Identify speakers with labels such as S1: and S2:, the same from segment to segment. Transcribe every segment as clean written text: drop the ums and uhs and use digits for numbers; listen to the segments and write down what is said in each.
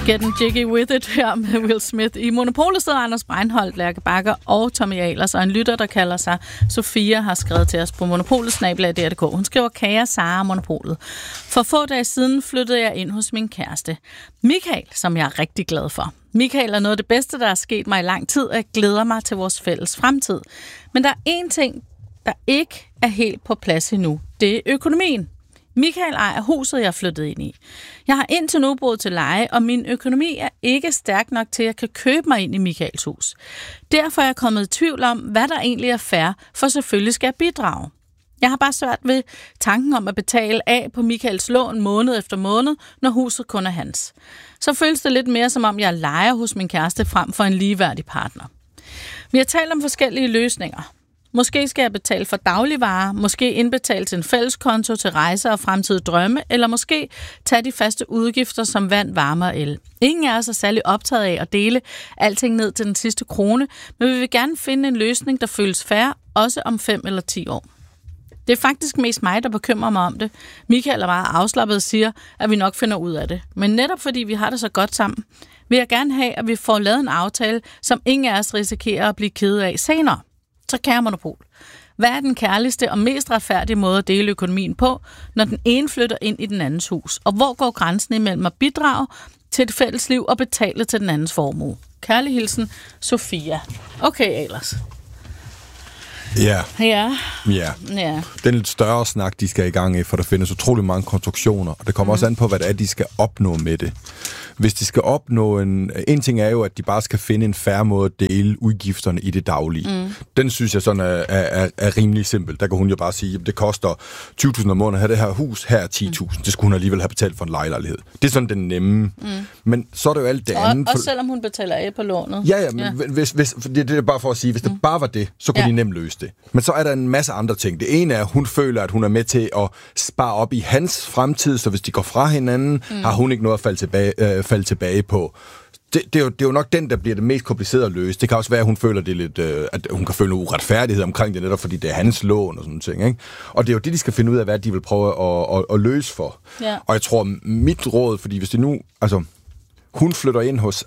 S1: Getting Jiggy With It her med Will Smith. I Monopolet sidder Anders Breinholt, Lærke Bagger og Tommy Ahlers, og en lytter, der kalder sig Sofia, har skrevet til os på monopolet@dr.dk. Hun skriver: Kære Sara Monopolet. For få dage siden flyttede jeg ind hos min kæreste, Michael, som jeg er rigtig glad for. Michael er noget af det bedste, der er sket mig i lang tid, og jeg glæder mig til vores fælles fremtid. Men der er én ting, der ikke er helt på plads endnu. Det er økonomien. Michael ejer huset, jeg er flyttet ind i. Jeg har indtil nu boet til leje, og min økonomi er ikke stærk nok til, at jeg kan købe mig ind i Michaels hus. Derfor er jeg kommet i tvivl om, hvad der egentlig er fair, for selvfølgelig skal jeg bidrage. Jeg har bare svært ved tanken om at betale af på Michaels lån måned efter måned, når huset kun er hans. Så føles det lidt mere som om, jeg lejer hos min kæreste frem for en ligeværdig partner. Vi har talt om forskellige løsninger. Måske skal jeg betale for dagligvarer, måske indbetale til en fælleskonto til rejser og fremtidige drømme, eller måske tage de faste udgifter som vand, varme og el. Ingen af os er særlig optaget af at dele alting ned til den sidste krone, men vi vil gerne finde en løsning, der føles fair, også om 5 eller 10 år. Det er faktisk mest mig, der bekymrer mig om det. Michael er meget afslappet og siger, at vi nok finder ud af det. Men netop fordi vi har det så godt sammen, vil jeg gerne have, at vi får lavet en aftale, som ingen af os risikerer at blive ked af senere. Så kære Monopol, hvad er den kærligste og mest retfærdige måde at dele økonomien på, når den ene flytter ind i den andens hus? Og hvor går grænsen imellem at bidrage til et fælles liv og betale til den andens formue? Kærlig hilsen, Sofia. Okay, Ahlers.
S2: Ja.
S1: Ja.
S2: Ja.
S1: Ja.
S2: Den lidt større snak, de skal i gang i, for der findes utrolig mange konstruktioner, og det kommer også an på, hvad det er, de skal opnå med det. Hvis de skal opnå en ting er jo, at de bare skal finde en fair måde at dele udgifterne i det daglige. Den synes jeg sådan er rimelig simpel. Der kan hun jo bare sige, at det koster 20.000 om måneden at have det her hus, her er 10.000. Det skulle hun alligevel have betalt for en lejelejlighed. Det er sådan den nemme. Men så er det jo alt det andet.
S1: Også selvom hun betaler af på lånet.
S2: Ja, men hvis det er bare for at sige, hvis det bare var det, så kunne de nemt løse det. Men så er der en masse andre ting. Det ene er, at hun føler, at hun er med til at spare op i hans fremtid, så hvis de går fra hinanden, har hun ikke noget at falde tilbage på. Det er jo nok den, der bliver det mest komplicerede at løse. Det kan også være, at hun føler det lidt, at hun kan føle noget uretfærdighed omkring det, netop fordi det er hans lån og sådan ting, ikke? Og det er jo det, de skal finde ud af, hvad de vil prøve at løse for. Ja. Og jeg tror, mit råd, fordi hvis det nu, altså, hun flytter ind hos,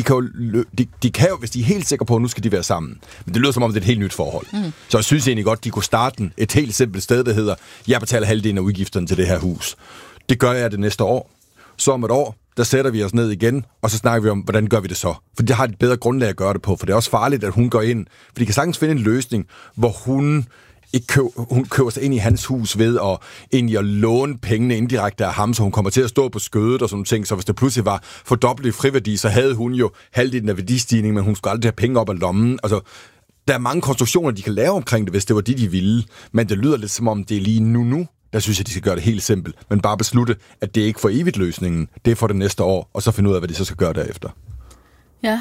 S2: de kan jo, hvis de er helt sikre på, at nu skal de være sammen. Men det lyder som om, det er et helt nyt forhold. Så jeg synes egentlig godt, de kunne starte et helt simpelt sted, der hedder, jeg betaler halvdelen af udgifterne til det her hus. Det gør jeg det næste år. Så om et år, der sætter vi os ned igen, og så snakker vi om, hvordan gør vi det så? For det har et bedre grundlag at gøre det på, for det er også farligt, at hun går ind, for de kan sagtens finde en løsning, hvor hun køber sig ind i hans hus ved at låne pengene indirekte af ham, så hun kommer til at stå på skødet og sådan ting. Så hvis det pludselig var fordoblet i friværdi, så havde hun jo halvdelen af værdistigningen, men hun skulle aldrig have penge op af lommen. Altså, der er mange konstruktioner, de kan lave omkring det, hvis det var det, de ville. Men det lyder lidt som om, det er lige nu. Der synes jeg, de skal gøre det helt simpelt. Men bare beslutte, at det ikke er for evigt løsningen. Det er for det næste år, og så finde ud af, hvad de så skal gøre derefter.
S1: Ja.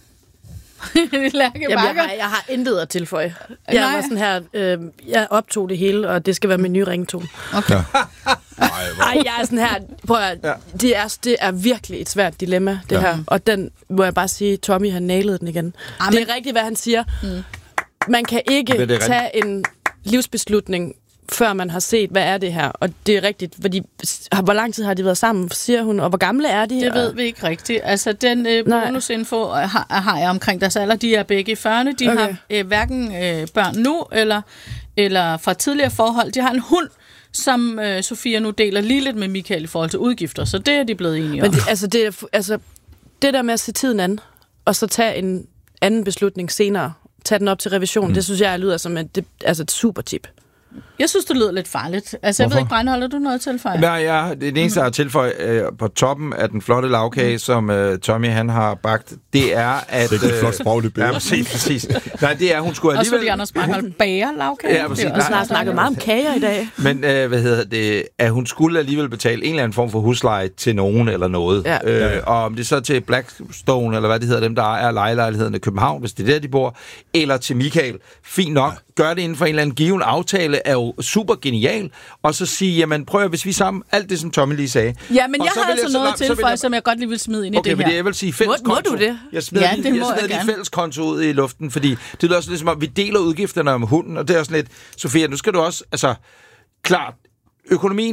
S3: Jeg har intet at tilføje. Jeg var sådan her, jeg optog det hele, og det skal være min nye ringtone.
S1: Okay. Ja.
S3: Ej, jeg er sådan her, prøv at, det er virkelig et svært dilemma, det her. Og den må jeg bare sige, Tommy har nailet den igen. Det er rigtigt, hvad han siger. Man kan ikke tage en livsbeslutning, før man har set, hvad er det her. Og det er rigtigt, fordi hvor lang tid har de været sammen, siger hun, og hvor gamle er de?
S1: Det ved vi ikke rigtigt. Altså, den bonusinfo har jeg omkring deres alder. De er begge i 40'erne. De har hverken børn nu, eller fra tidligere forhold. De har en hund, som Sofia nu deler lige lidt med Michael i forhold til udgifter. Så det er de blevet enige om.
S3: Men det der med at se tiden an, og så tage en anden beslutning senere, tage den op til revision, det synes jeg lyder som et super tip.
S1: Jeg synes, det lyder lidt farligt. Altså, jeg ved ikke, Breinholt, har du noget at tilføje?
S4: Nej, det eneste, jeg har tilføjet på toppen af den flotte lavkage, som Tommy han har bagt, det er, at...
S2: Det er et flot spragligt billede.
S4: Ja, præcis. Nej, det er, hun skulle alligevel...
S1: Også fordi Anders Breinholt bager lavkage.
S4: Ja, præcis.
S3: Vi har snart snakket meget om kager i dag.
S4: Men, at hun skulle alligevel betale en eller anden form for husleje til nogen eller noget. Ja. Og om det så til Blackstone, eller hvad det hedder, dem, der ejer lejelejligheden i København, hvis det er der, de bor, eller til Michael. Fint nok. Ja. Gør det inden for en eller anden given aftale, er jo super genial, og så sige, jamen prøv at, hvis vi sammen, alt det som Tommy lige sagde.
S1: Ja, men jeg har altså noget at tilføje, som jeg godt lige vil smide ind i det her.
S4: Okay, men jeg vil sige fælleskonto.
S3: Må du det?
S4: Jeg smider lige fælleskonto ud i luften, fordi det lyder også lidt som om, vi deler udgifterne om hunden, og det er også lidt, Sofia, nu skal du også, altså, klart, økonomien,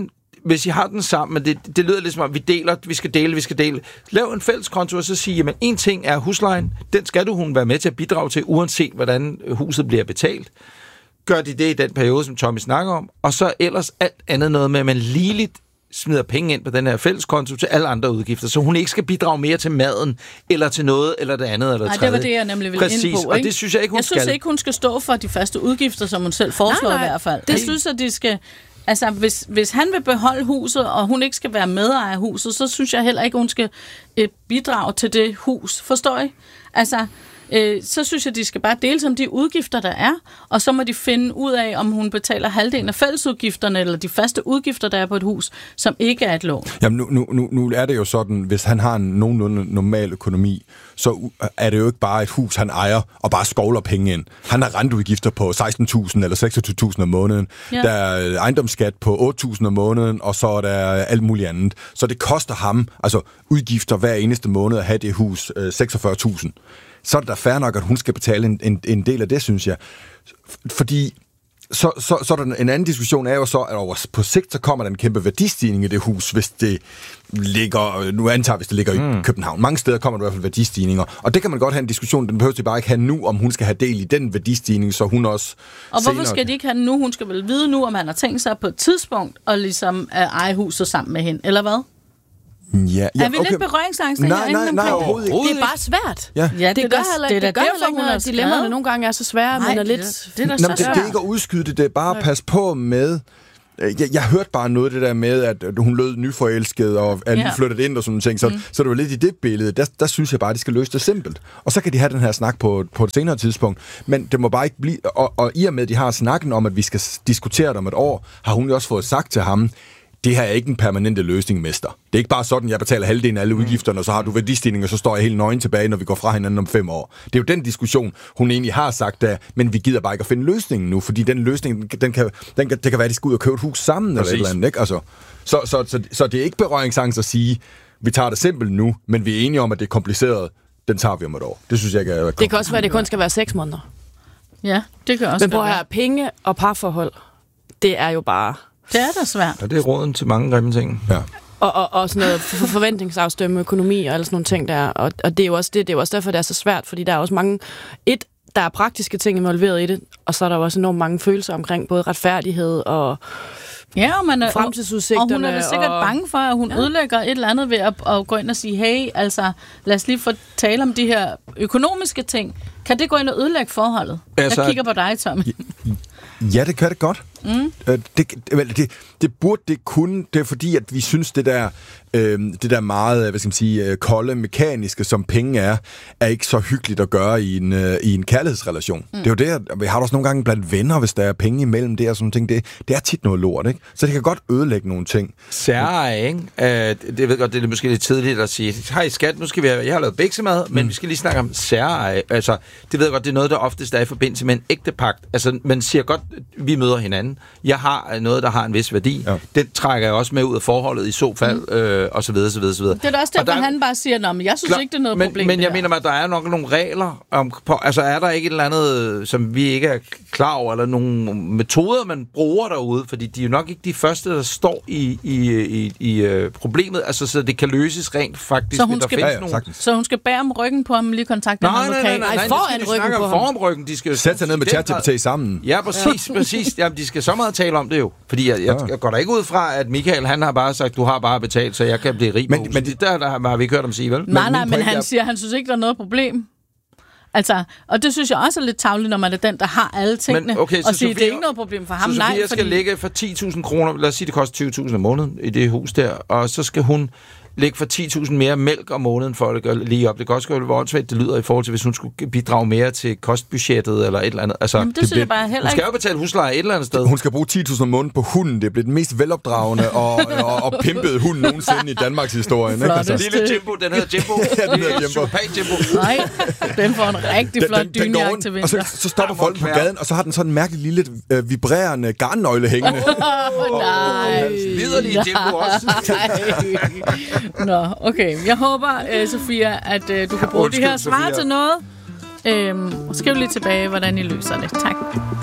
S4: hvis I har den sammen, men det lyder lidt som om, vi skal dele. Lav en fælles konto, og så sige, jamen en ting er huslejen, den skal hun være med til at bidrage til, uanset hvordan huset bliver betalt. Gør de det i den periode, som Tommy snakker om, og så ellers alt andet noget med, at man ligeligt smider penge ind på den her fælleskonto til alle andre udgifter, så hun ikke skal bidrage mere til maden, eller til noget, eller det andet, eller det tredje.
S1: Det var det, jeg nemlig ville ind på. Ikke?
S4: Og det synes jeg ikke, hun skal.
S1: Jeg synes ikke, hun skal stå for de faste udgifter, som hun selv foreslår i hvert fald. Det synes jeg, de skal... Altså, hvis han vil beholde huset, og hun ikke skal være medejer af huset, så synes jeg heller ikke, hun skal bidrage til det hus. Forstår I? Altså... så synes jeg, de skal bare dele om de udgifter, der er, og så må de finde ud af, om hun betaler halvdelen af fællesudgifterne, eller de faste udgifter, der er på et hus, som ikke er et lån.
S2: Jamen, nu er det jo sådan, hvis han har en nogenlunde normal økonomi, så er det jo ikke bare et hus, han ejer, og bare skovler penge ind. Han har renteudgifter på 16.000 eller 26.000 om måneden. Ja. Der er ejendomsskat på 8.000 om måneden, og så er der alt muligt andet. Så det koster ham, altså udgifter hver eneste måned at have det hus 46.000. Så er det da fair nok, at hun skal betale en del af det, synes jeg. Fordi så er der en anden diskussion er jo så, at over på sigt, så kommer der en kæmpe værdistigning i det hus, hvis det ligger, nu antager hvis det ligger i København. Mange steder kommer der i hvert fald værdistigninger. Og det kan man godt have en diskussion, den behøver de bare ikke have nu, om hun skal have del i den værdistigning, så hun også...
S1: Og hvorfor skal de ikke have den nu? Hun skal vel vide nu, om han har tænkt sig på et tidspunkt at ligesom eje huset sammen med hende, eller hvad?
S2: Ja,
S1: er vi lidt berøringsangst?
S2: Nej, overhovedet ikke.
S3: Det er bare svært.
S1: Ja.
S3: Det gør heller ikke noget, at dilemmerne nogle gange er så svære, men er lidt...
S2: Det er ikke at udskyde det, det er bare at passe på med... Jeg hørte bare noget af det der med, at hun lød nyforelsket og er lige flyttet ind og sådan ting, så det var lidt i det billede. Der synes jeg bare, at de skal løse det simpelt. Og så kan de have den her snak på et senere tidspunkt. Men det må bare ikke blive... Og i og med, at de har snakken om, at vi skal diskutere det om et år, har hun jo også fået sagt til ham, det her er ikke en permanente løsning, mester. Det er ikke bare sådan, jeg betaler halvdelen af alle udgifterne, og så har du værdistigning, og så står jeg helt nøgen tilbage, når vi går fra hinanden om 5 år. Det er jo den diskussion, hun egentlig har sagt der, men vi gider bare ikke at finde løsningen nu, fordi den løsning, det kan være, at de skal ud og købe et hus sammen, eller et eller andet, ikke? Altså, så det er ikke berøringsangst at sige, vi tager det simpelt nu, men vi er enige om, at det er kompliceret, den tager vi om et år. Det synes jeg ikke er...
S3: Det kan også være, at det kun skal være 6 måneder.
S1: Ja, det kan også
S3: men prøv at høre, penge og parforhold, det er jo bare...
S1: Det er da svært.
S4: Og det er råden til mange grimme ting.
S2: Ja.
S3: Og sådan noget forventningsafstemme, økonomi og alle sådan nogle ting der. Og det er jo også det er jo også derfor, det er så svært, fordi der er også mange... der er praktiske ting involveret i det, og så er der også enormt mange følelser omkring både retfærdighed og...
S1: Ja, og
S3: fremtidsudsigterne.
S1: Og hun er da sikkert bange for, at hun ødelægger et eller andet ved at gå ind og sige, hey, altså, lad os lige få tale om de her økonomiske ting. Kan det gå ind og ødelægge forholdet? Altså, jeg kigger på dig, Tommy.
S2: Ja, det kan det godt. Det burde det kunne. Det er fordi, at vi synes, det der meget, hvad skal man sige, kolde, mekaniske, som penge er ikke så hyggeligt at gøre i en kærlighedsrelation. Det er jo det, vi har også nogle gange blandt venner, hvis der er penge imellem det og sådan ting. Det er tit noget lort, ikke? Så det kan godt ødelægge nogle ting.
S4: Særeje, ikke? Det ved godt, det er måske lidt tidligt at sige, hej skat, nu skal jeg har lavet biksemad, men vi skal lige snakke om særeje. Altså, det ved jeg godt, det er noget, der oftest er i forbindelse med en ægtepagt. Altså, man siger godt, vi møder hinanden. Jeg har noget, der har en vis værdi. Ja. Den trækker jeg også med ud af forholdet i så fald, og så videre, så videre, så videre.
S1: Det er da også derfor, han bare siger, men jeg synes ikke, det er noget problem.
S4: Men jeg mener, at der er nok nogle regler altså er der ikke et eller andet, som vi ikke er klar over, eller nogle metoder, man bruger derude, fordi de er jo nok ikke de første, der står i problemet, altså så det kan løses rent faktisk.
S1: Så hun skal bære om ryggen på ham, lige kontakte ham lokalt.
S3: Nej, foran ryggen på ham.
S4: Foran ryggen, de skal
S2: sætte sig ned med ChatGPT sammen.
S4: Ja, præcis. Jamen, de skal så meget tale om det jo. Fordi jeg går da ikke ud fra, at Michael, han har bare sagt, du har bare betalt, så jeg kan blive rig. Men det der har vi ikke hørt om sige, vel?
S1: Nej, men han siger, han synes ikke, der er noget problem. Altså, og det synes jeg også er lidt tarveligt, når man er den, der har alle tingene, og siger, det er ikke noget problem for ham.
S4: Så Sofia skal lægge for 10.000 kroner, lad os sige, det koster 20.000 om måneden i det hus der, og så skal hun lægge for 10.000 mere mælk om måneden, for at det lige op. Det kan også være, hvor åndssvagt det lyder i forhold til, hvis hun skulle bidrage mere til kostbudgettet eller et eller andet. Altså,
S1: jamen, det synes jeg bare heller ikke.
S4: Hun skal jo betale husleje et eller andet sted.
S2: Hun skal bruge 10.000 om måneden på hunden. Det bliver den mest velopdragende og pimpede hund nogensinde i Danmarks historie.
S4: Lille Jimbo, den hedder Jimbo.
S2: Ja, den hedder Jimbo.
S1: Nej, den får en rigtig flot dynejagt til vinter.
S2: Og så stopper folk på gaden, og så har den sådan en mærkelig lille vibrerende garnnøgle hængende.
S1: Nej.
S4: Liderlige Jimbo også.
S1: Nå, okay. Jeg håber, Sofia, at du kan bruge de her svar til noget. Skriv lige tilbage, hvordan I løser det. Tak.